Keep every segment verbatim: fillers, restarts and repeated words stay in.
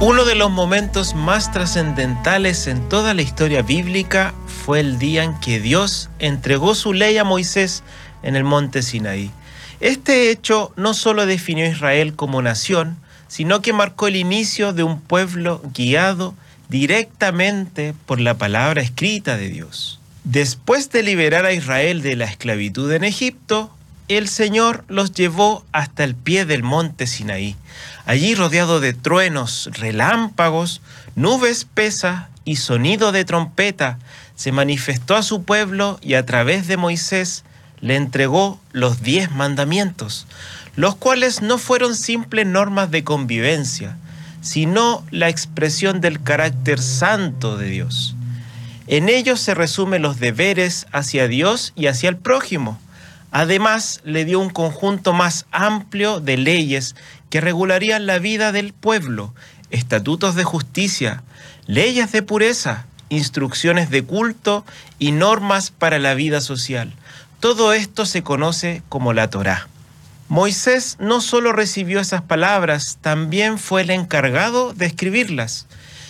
Uno de los momentos más trascendentales en toda la historia bíblica fue el día en que Dios entregó su ley a Moisés en el monte Sinaí. Este hecho no solo definió a Israel como nación, sino que marcó el inicio de un pueblo guiado directamente por la palabra escrita de Dios. Después de liberar a Israel de la esclavitud en Egipto, el Señor los llevó hasta el pie del monte Sinaí. Allí, rodeado de truenos, relámpagos, nube espesa y sonido de trompeta, se manifestó a su pueblo y a través de Moisés le entregó los diez mandamientos, los cuales no fueron simples normas de convivencia, sino la expresión del carácter santo de Dios. En ellos se resumen los deberes hacia Dios y hacia el prójimo. Además, le dio un conjunto más amplio de leyes que regularían la vida del pueblo, estatutos de justicia, leyes de pureza, instrucciones de culto y normas para la vida social. Todo esto se conoce como la Torá. Moisés no solo recibió esas palabras, también fue el encargado de escribirlas.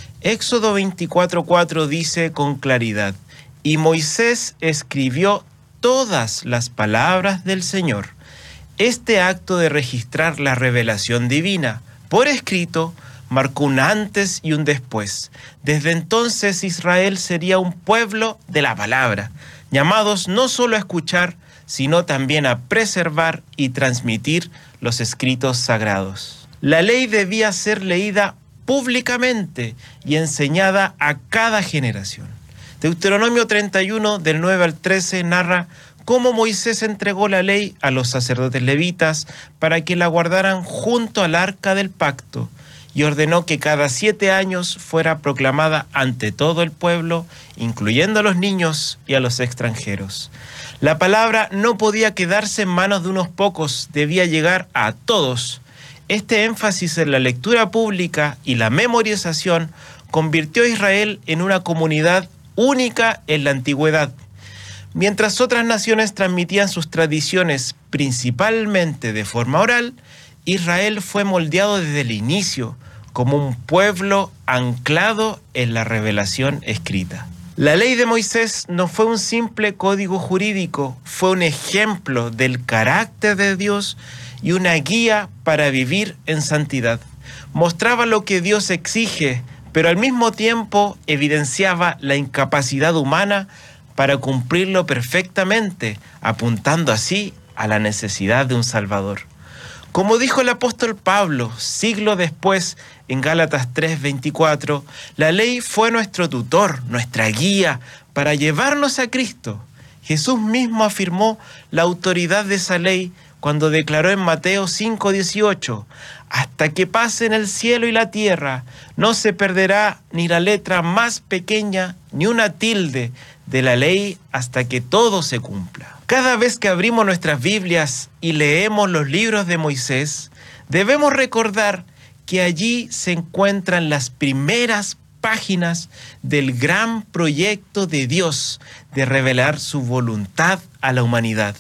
Éxodo veinticuatro cuatro dice con claridad: y Moisés escribió todas las palabras del Señor. Este acto de registrar la revelación divina por escrito marcó un antes y un después. Desde entonces Israel sería un pueblo de la palabra, llamados no solo a escuchar, sino también a preservar y transmitir los escritos sagrados. La ley debía ser leída públicamente y enseñada a cada generación. Deuteronomio treinta y uno, del nueve al trece, narra cómo Moisés entregó la ley a los sacerdotes levitas para que la guardaran junto al arca del pacto y ordenó que cada siete años fuera proclamada ante todo el pueblo, incluyendo a los niños y a los extranjeros. La palabra no podía quedarse en manos de unos pocos, debía llegar a todos. Este énfasis en la lectura pública y la memorización convirtió a Israel en una comunidad única en la antigüedad. Mientras otras naciones transmitían sus tradiciones principalmente de forma oral, Israel fue moldeado desde el inicio como un pueblo anclado en la revelación escrita. La ley de Moisés no fue un simple código jurídico, fue un ejemplo del carácter de Dios y una guía para vivir en santidad. Mostraba lo que Dios exige, pero al mismo tiempo evidenciaba la incapacidad humana para cumplirlo perfectamente, apuntando así a la necesidad de un Salvador. Como dijo el apóstol Pablo, siglo después, en Gálatas tres veinticuatro, la ley fue nuestro tutor, nuestra guía, para llevarnos a Cristo. Jesús mismo afirmó la autoridad de esa ley cuando declaró en Mateo cinco dieciocho, hasta que pasen el cielo y la tierra, no se perderá ni la letra más pequeña, ni una tilde de la ley hasta que todo se cumpla. Cada vez que abrimos nuestras Biblias y leemos los libros de Moisés, debemos recordar que allí se encuentran las primeras páginas del gran proyecto de Dios de revelar su voluntad a la humanidad.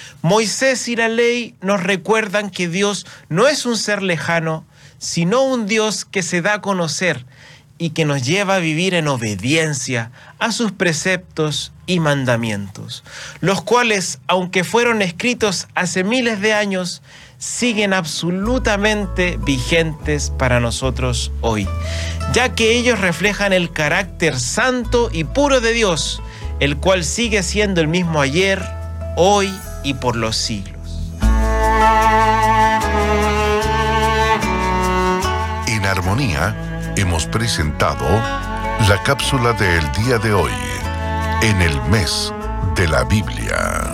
Moisés y la ley nos recuerdan que Dios no es un ser lejano, sino un Dios que se da a conocer y que nos lleva a vivir en obediencia a sus preceptos y mandamientos, los cuales, aunque fueron escritos hace miles de años, siguen absolutamente vigentes para nosotros hoy, ya que ellos reflejan el carácter santo y puro de Dios, el cual sigue siendo el mismo ayer, hoy y por los siglos. En Armonía hemos presentado la cápsula del día de hoy, en el mes de la Biblia.